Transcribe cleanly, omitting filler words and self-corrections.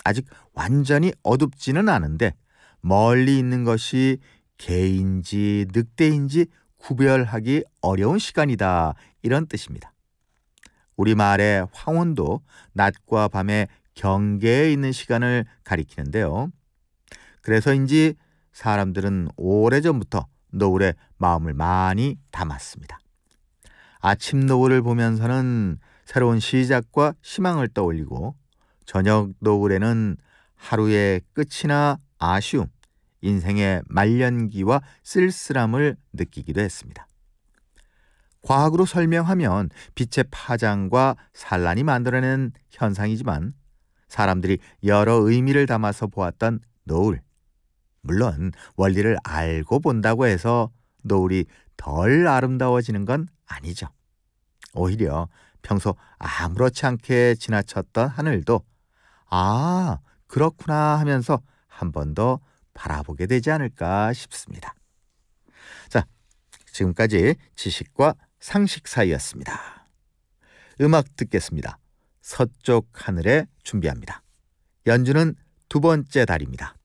아직 완전히 어둡지는 않은데 멀리 있는 것이 개인지 늑대인지 구별하기 어려운 시간이다, 이런 뜻입니다. 우리말의 황혼도 낮과 밤의 경계에 있는 시간을 가리키는데요. 그래서인지 사람들은 오래전부터 노을에 마음을 많이 담았습니다. 아침 노을을 보면서는 새로운 시작과 희망을 떠올리고, 저녁 노을에는 하루의 끝이나 아쉬움, 인생의 말년기와 쓸쓸함을 느끼기도 했습니다. 과학으로 설명하면 빛의 파장과 산란이 만들어낸 현상이지만, 사람들이 여러 의미를 담아서 보았던 노을, 물론 원리를 알고 본다고 해서 노을이 덜 아름다워지는 건 아니죠. 오히려 평소 아무렇지 않게 지나쳤던 하늘도 아, 그렇구나 하면서 한 번 더 바라보게 되지 않을까 싶습니다. 자, 지금까지 지식과 상식 사이였습니다. 음악 듣겠습니다. 서쪽 하늘에 준비합니다. 연주는 두 번째 달입니다.